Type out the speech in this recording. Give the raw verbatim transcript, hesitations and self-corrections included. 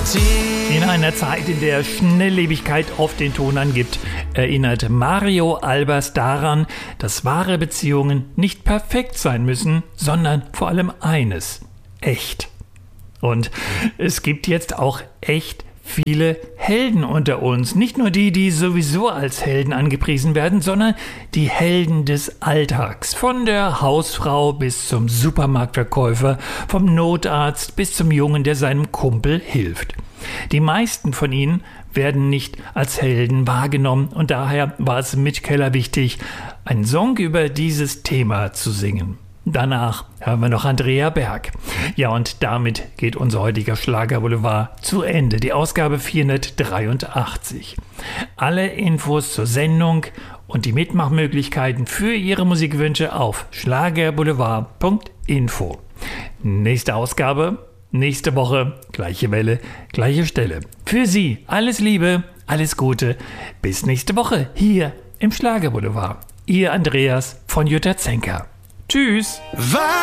In einer Zeit, in der Schnelllebigkeit oft den Ton angibt, erinnert Mario Albers daran, dass wahre Beziehungen nicht perfekt sein müssen, sondern vor allem eines: echt. Und es gibt jetzt auch echt viele Helden unter uns. Nicht nur die, die sowieso als Helden angepriesen werden, sondern die Helden des Alltags. Von der Hausfrau bis zum Supermarktverkäufer, vom Notarzt bis zum Jungen, der seinem Kumpel hilft. Die meisten von ihnen werden nicht als Helden wahrgenommen und daher war es Mitch Keller wichtig, einen Song über dieses Thema zu singen. Danach hören wir noch Andrea Berg. Ja, und damit geht unser heutiger Schlagerboulevard zu Ende. Die Ausgabe vierhundertdreiundachtzig. Alle Infos zur Sendung und die Mitmachmöglichkeiten für Ihre Musikwünsche auf schlagerboulevard punkt info. Nächste Ausgabe, nächste Woche, gleiche Welle, gleiche Stelle. Für Sie alles Liebe, alles Gute. Bis nächste Woche hier im Schlagerboulevard. Ihr Andreas von Jutta Zenker. Tschüss.